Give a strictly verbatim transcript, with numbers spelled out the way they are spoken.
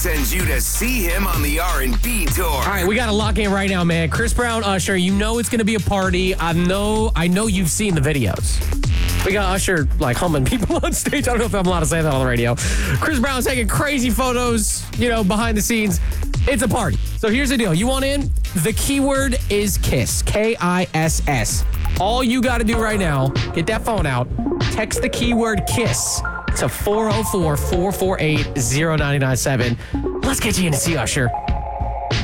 sends you to see him on the R and B tour. All right, we got to lock in right now, man. Chris Brown, Usher, you know it's going to be a party. I know I know you've seen the videos. We got Usher, like, humming people on stage. I don't know if I'm allowed to say that on the radio. Chris Brown's taking crazy photos, you know, behind the scenes. It's a party. So here's the deal. You want in? The keyword is KISS. K I S S. All you got to do right now, get that phone out, text the keyword KISS to four oh four, four four eight, oh nine nine seven. Let's get you in to see Usher.